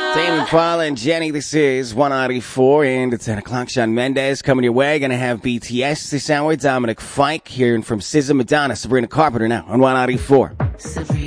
Tame Impala and Jenny, this is 194, and it's 10 o'clock. Shawn Mendes coming your way. Gonna have BTS this hour. Dominic Fike hearing from SZA, Madonna, Sabrina Carpenter now on 194. Sabrina.